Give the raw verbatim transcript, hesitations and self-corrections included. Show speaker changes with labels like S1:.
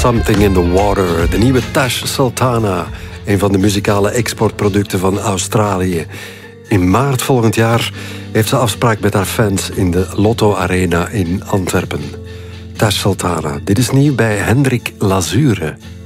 S1: Something in the Water. De nieuwe Tash Sultana. Een van de muzikale exportproducten van Australië. In maart volgend jaar heeft ze afspraak met haar fans in de Lotto Arena in Antwerpen. Tash Sultana. Dit is nieuw bij Hendrik Lazure.